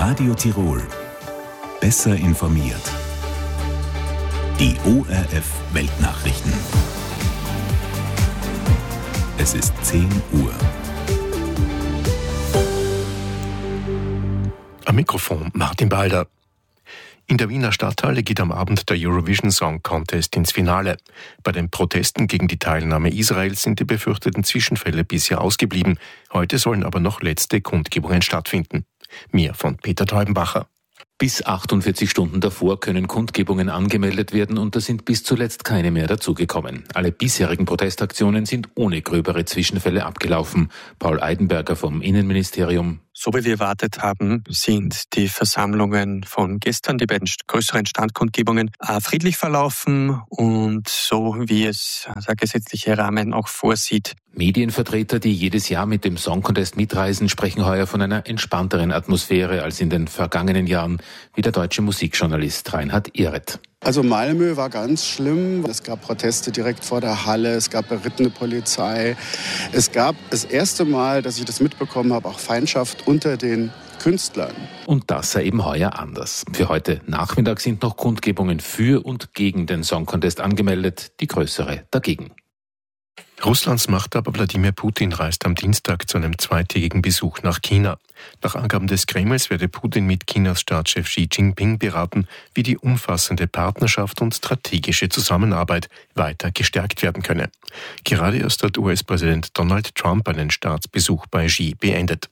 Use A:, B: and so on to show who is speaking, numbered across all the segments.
A: Radio Tirol. Besser informiert. Die ORF Weltnachrichten. Es ist 10 Uhr.
B: Am Mikrofon Martin Balder. In der Wiener Stadthalle geht am Abend der Eurovision Song Contest ins Finale. Bei den Protesten gegen die Teilnahme Israels sind die befürchteten Zwischenfälle bisher ausgeblieben. Heute sollen aber noch letzte Kundgebungen stattfinden. Mehr von Peter Teubenbacher.
C: Bis 48 Stunden davor können Kundgebungen angemeldet werden und da sind bis zuletzt keine mehr dazugekommen. Alle bisherigen Protestaktionen sind ohne gröbere Zwischenfälle abgelaufen. Paul Eidenberger vom Innenministerium.
D: So wie wir erwartet haben, sind die Versammlungen von gestern, die beiden größeren Standkundgebungen, friedlich verlaufen und so wie es der gesetzliche Rahmen auch vorsieht.
C: Medienvertreter, die jedes Jahr mit dem Song Contest mitreisen, sprechen heuer von einer entspannteren Atmosphäre als in den vergangenen Jahren, wie der deutsche Musikjournalist Reinhard Ehret.
E: Also Malmö war ganz schlimm. Es gab Proteste direkt vor der Halle, es gab berittene Polizei. Es gab das erste Mal, dass ich das mitbekommen habe, auch Feindschaft unter den Künstlern.
C: Und das sei eben heuer anders. Für heute Nachmittag sind noch Kundgebungen für und gegen den Song Contest angemeldet, die größere dagegen.
B: Russlands Machthaber Wladimir Putin reist am Dienstag zu einem zweitägigen Besuch nach China. Nach Angaben des Kremls werde Putin mit Chinas Staatschef Xi Jinping beraten, wie die umfassende Partnerschaft und strategische Zusammenarbeit weiter gestärkt werden könne. Gerade erst hat US-Präsident Donald Trump einen Staatsbesuch bei Xi beendet.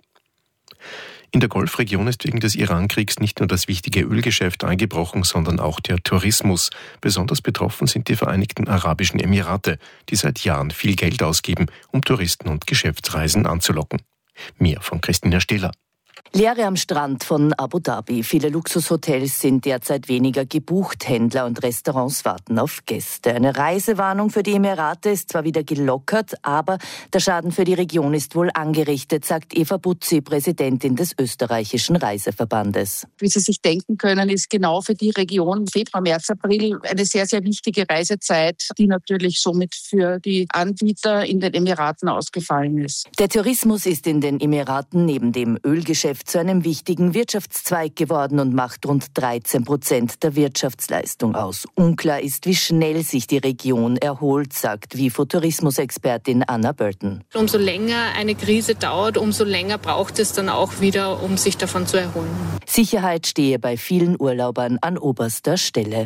B: In der Golfregion ist wegen des Iran-Kriegs nicht nur das wichtige Ölgeschäft eingebrochen, sondern auch der Tourismus. Besonders betroffen sind die Vereinigten Arabischen Emirate, die seit Jahren viel Geld ausgeben, um Touristen und Geschäftsreisen anzulocken. Mehr von Christina Stehler.
F: Leere am Strand von Abu Dhabi. Viele Luxushotels sind derzeit weniger gebucht. Händler und Restaurants warten auf Gäste. Eine Reisewarnung für die Emirate ist zwar wieder gelockert, aber der Schaden für die Region ist wohl angerichtet, sagt Eva Butzi, Präsidentin des österreichischen Reiseverbandes.
G: Wie Sie sich denken können, ist genau für die Region Februar, März, April eine sehr, sehr wichtige Reisezeit, die natürlich somit für die Anbieter in den Emiraten ausgefallen ist.
F: Der Tourismus ist in den Emiraten neben dem Ölgeschäft zu einem wichtigen Wirtschaftszweig geworden und macht rund 13% der Wirtschaftsleistung aus. Unklar ist, wie schnell sich die Region erholt, sagt WIFO-Tourismusexpertin Anna Burton.
H: Umso länger eine Krise dauert, umso länger braucht es dann auch wieder, um sich davon zu erholen.
F: Sicherheit stehe bei vielen Urlaubern an oberster Stelle.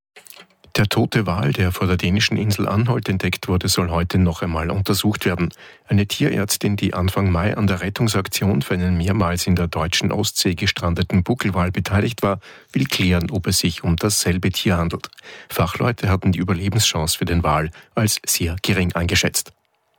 B: Der tote Wal, der vor der dänischen Insel Anholt entdeckt wurde, soll heute noch einmal untersucht werden. Eine Tierärztin, die Anfang Mai an der Rettungsaktion für einen mehrmals in der deutschen Ostsee gestrandeten Buckelwal beteiligt war, will klären, ob es sich um dasselbe Tier handelt. Fachleute hatten die Überlebenschance für den Wal als sehr gering eingeschätzt.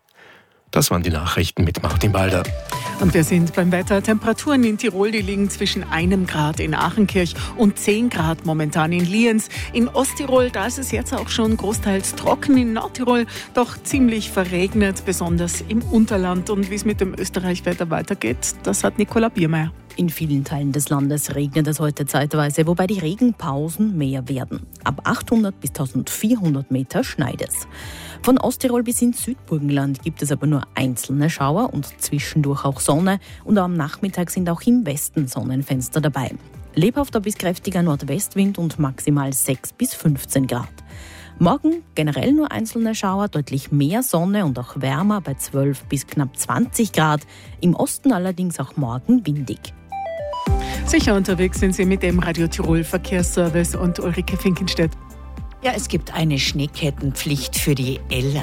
B: Das waren die Nachrichten mit Martin Balder.
I: Und wir sind beim Wetter. Temperaturen in Tirol, die liegen zwischen 1 Grad in Achenkirch und 10 Grad momentan in Lienz. In Osttirol, da ist es jetzt auch schon großteils trocken. In Nordtirol doch ziemlich verregnet, besonders im Unterland. Und wie es mit dem Österreich-Wetter weitergeht, das hat Nicola Biermeier.
J: In vielen Teilen des Landes regnet es heute zeitweise, wobei die Regenpausen mehr werden. Ab 800 bis 1400 Meter schneit es. Von Osttirol bis ins Südburgenland gibt es aber nur einzelne Schauer und zwischendurch auch Sonne. Und am Nachmittag sind auch im Westen Sonnenfenster dabei. Lebhafter bis kräftiger Nordwestwind und maximal 6 bis 15 Grad. Morgen generell nur einzelne Schauer, deutlich mehr Sonne und auch wärmer bei 12 bis knapp 20 Grad. Im Osten allerdings auch morgen windig.
I: Sicher unterwegs sind Sie mit dem Radio Tirol Verkehrsservice und Ulrike Finkenstedt.
K: Ja, es gibt eine Schneekettenpflicht für die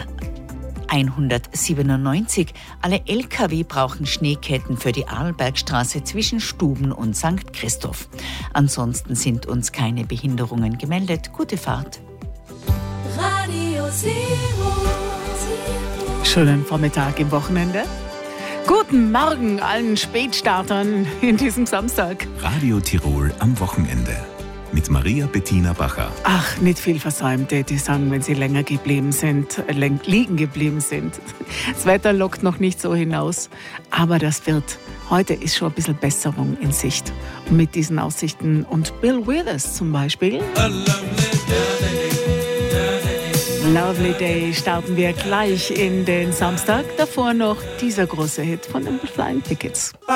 K: L197. Alle Lkw brauchen Schneeketten für die Arlbergstraße zwischen Stuben und St. Christoph. Ansonsten sind uns keine Behinderungen gemeldet. Gute Fahrt.
L: Radio Tirol.
I: Schönen Vormittag im Wochenende. Guten Morgen allen Spätstartern in diesem Samstag.
A: Radio Tirol am Wochenende. Mit Maria Bettina Bacher.
I: Ach, nicht viel versäumt, hätte ich sagen, wenn Sie länger liegen geblieben sind. Das Wetter lockt noch nicht so hinaus, aber das wird. Heute ist schon ein bisschen Besserung in Sicht. Und mit diesen Aussichten und Bill Withers zum Beispiel. Lovely Day starten wir gleich in den Samstag. Davor noch dieser große Hit von den Flying Tickets.